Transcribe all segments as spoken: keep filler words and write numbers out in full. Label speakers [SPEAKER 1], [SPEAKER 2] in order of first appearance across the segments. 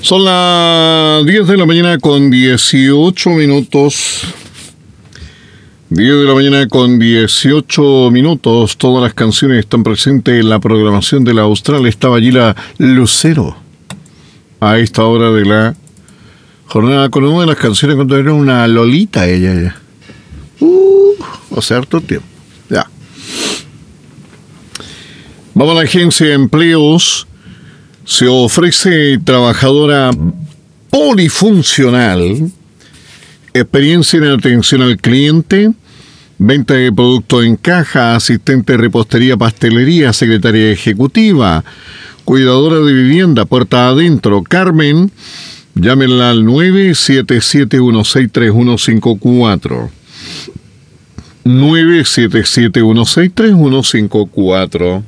[SPEAKER 1] Son las diez de la mañana con dieciocho minutos. diez de la mañana con dieciocho minutos. Todas las canciones están presentes en la programación de la Austral. Estaba allí la Lucero a esta hora de la jornada con una de las canciones cuando era una lolita ella ya. Uh, hace harto tiempo. Ya. Vamos a la agencia de empleos. Se ofrece trabajadora polifuncional, experiencia en atención al cliente, venta de productos en caja, asistente de repostería, pastelería, secretaria ejecutiva, cuidadora de vivienda, puerta adentro. Carmen, llámenla al nueve siete siete uno seis tres uno cinco cuatro. nueve siete siete uno seis tres uno cinco cuatro.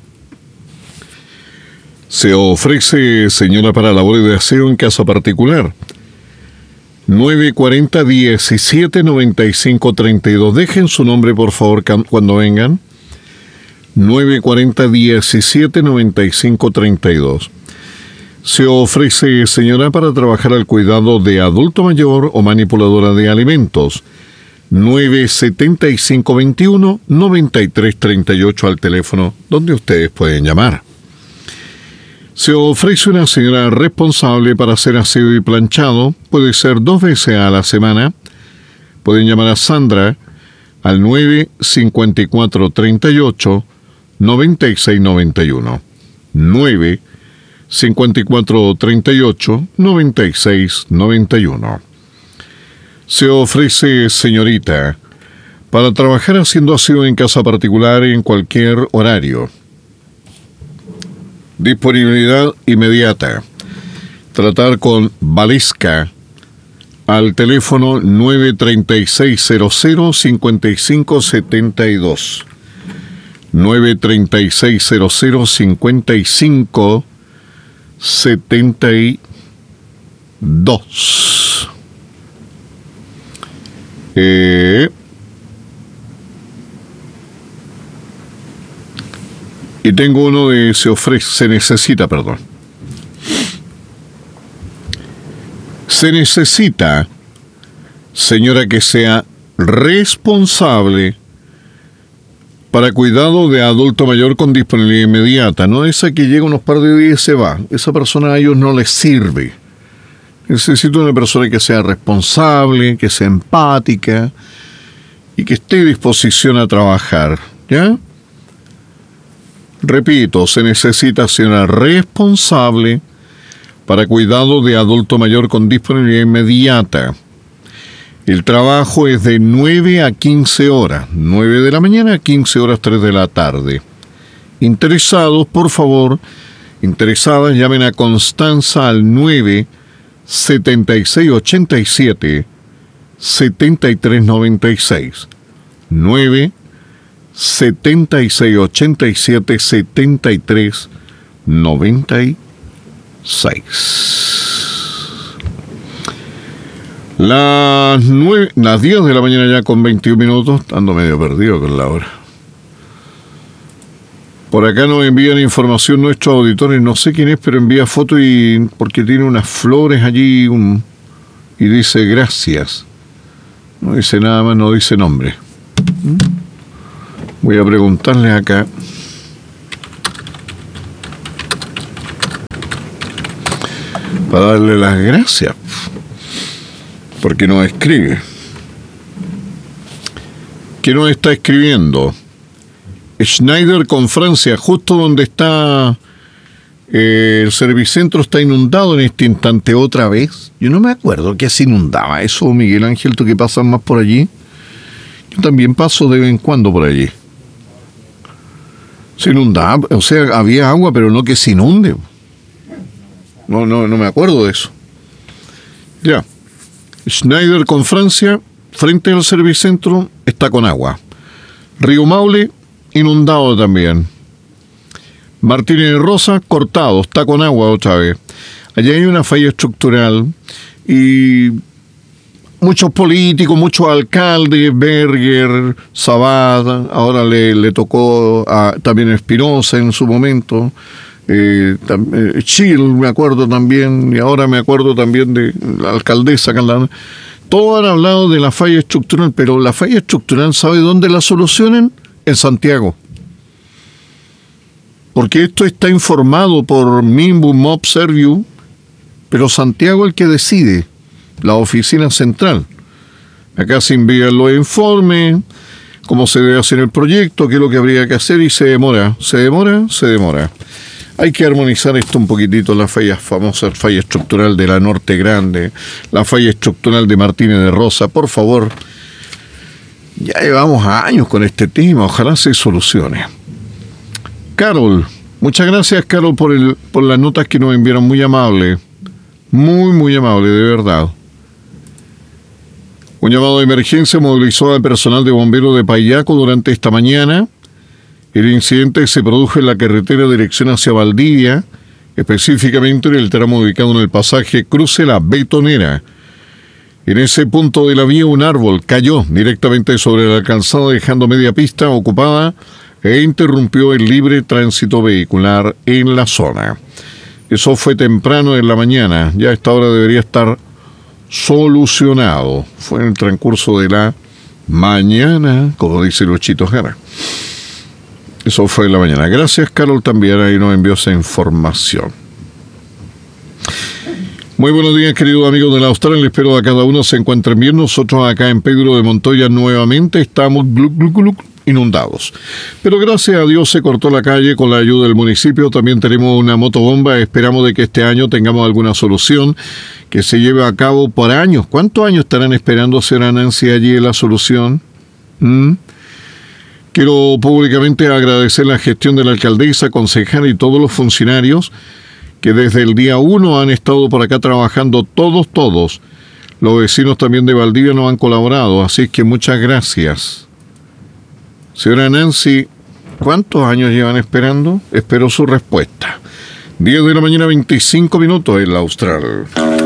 [SPEAKER 1] Se ofrece señora para labores de aseo en casa particular. nueve cuatro cero, diecisiete noventa y cinco treinta y dos. Dejen su nombre, por favor, cuando vengan. nueve cuatro cero, diecisiete noventa y cinco treinta y dos. Se ofrece señora para trabajar al cuidado de adulto mayor o manipuladora de alimentos. nueve setenta y cinco veintiuno, noventa y tres treinta y ocho al teléfono donde ustedes pueden llamar. Se ofrece una señora responsable para hacer aseo y planchado. Puede ser dos veces a la semana. Pueden llamar a Sandra al nueve cincuenta y cuatro treinta y ocho, noventa y seis noventa y uno. nueve cincuenta y cuatro treinta y ocho, noventa y seis noventa y uno. Se ofrece señorita para trabajar haciendo aseo en casa particular en cualquier horario. Disponibilidad inmediata. Tratar con Valesca al teléfono nueve treinta y seis cero cero, cincuenta y cinco setenta y dos. nueve treinta y seis cero cero, cincuenta y cinco setenta y dos. Eh... Y tengo uno de se ofrece, se necesita, perdón. Se necesita, señora, que sea responsable para cuidado de adulto mayor con disponibilidad inmediata. No esa que llega unos par de días y se va. Esa persona a ellos no les sirve. Necesito una persona que sea responsable, que sea empática y que esté a disposición a trabajar, ¿ya? Repito, se necesita señora responsable para cuidado de adulto mayor con disponibilidad inmediata. El trabajo es de nueve a quince horas, nueve de la mañana a quince horas, tres de la tarde. Interesados, por favor, interesadas, llamen a Constanza al nueve setenta y seis ochenta y siete setenta y tres noventa y seis. nueve setenta y seis ochenta y siete setenta y tres noventa y seis. Las nueve, las diez de la mañana ya con veintiún minutos, ando medio perdido con la hora. Por acá nos envían información nuestros auditores, no sé quién es, pero envía foto y porque tiene unas flores allí un, y dice gracias. No dice nada más, no dice nombre. Voy a preguntarle acá. Para darle las gracias. Porque nos escribe. ¿Qué nos está escribiendo? Schneider con Francia, justo donde está eh, el Servicentro está inundado en este instante otra vez. Yo no me acuerdo que se inundaba eso, Miguel Ángel, tú que pasas más por allí. Yo también paso de vez en cuando por allí. Se inundaba, o sea, había agua, pero no que se inunde. No, no, no me acuerdo de eso. Ya. Schneider con Francia, frente al Servicentro, está con agua. Río Maule, inundado también. Martínez de Rosa, cortado, está con agua otra vez. Allá hay una falla estructural y muchos políticos, muchos alcaldes, Berger, Sabat, ahora le, le tocó a, también a Espinosa en su momento, Eh, tam, eh, Chile, me acuerdo también, y ahora me acuerdo también de la alcaldesa. Todos han hablado de la falla estructural, pero la falla estructural, ¿sabe dónde la solucionan? En Santiago. Porque esto está informado por Minbu, Mob, Serviu, pero Santiago es el que decide, la oficina central. Acá se envían los informes, cómo se debe hacer el proyecto, qué es lo que habría que hacer, y se demora, se demora, se demora. Hay que armonizar esto un poquitito, la falla famosa falla estructural de la Norte Grande, la falla estructural de Martínez de Rosa, por favor. Ya llevamos años con este tema, ojalá se solucione. Carol, muchas gracias, Carol, por el por las notas que nos enviaron, muy amable, muy, muy amable, de verdad. Un llamado de emergencia movilizó al personal de bomberos de Payaco durante esta mañana. El incidente se produjo en la carretera dirección hacia Valdivia, específicamente en el tramo ubicado en el pasaje Cruce La Betonera. En ese punto de la vía un árbol cayó directamente sobre la calzada, dejando media pista ocupada e interrumpió el libre tránsito vehicular en la zona. Eso fue temprano en la mañana, ya a esta hora debería estar solucionado. Fue en el transcurso de la mañana, como dice Luchito Jara. Eso fue en la mañana. Gracias, Carol, también ahí nos envió esa información. Muy buenos días, queridos amigos de la Austral. Espero a cada uno se encuentren bien. Nosotros acá en Pedro de Montoya nuevamente estamos gluc, gluc, gluc, inundados. Pero gracias a Dios se cortó la calle con la ayuda del municipio. También tenemos una motobomba. Esperamos de que este año tengamos alguna solución que se lleve a cabo por años. ¿Cuántos años estarán esperando, señora Nancy, allí la solución? ¿Mm? Quiero públicamente agradecer la gestión de la alcaldesa, concejal y todos los funcionarios que desde el día uno han estado por acá trabajando, todos, todos. Los vecinos también de Valdivia nos han colaborado, así que muchas gracias. Señora Nancy, ¿cuántos años llevan esperando? Espero su respuesta. diez de la mañana, veinticinco minutos en la Austral.